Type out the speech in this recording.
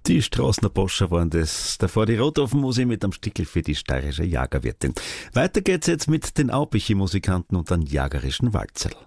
Die Straßner Boscher waren das. Davor die Rotofenmusik mit am Stickel für die steirische Jagerwirtin. Weiter geht's jetzt mit den Aubichi-Musikanten und einem jagerischen Walzerl.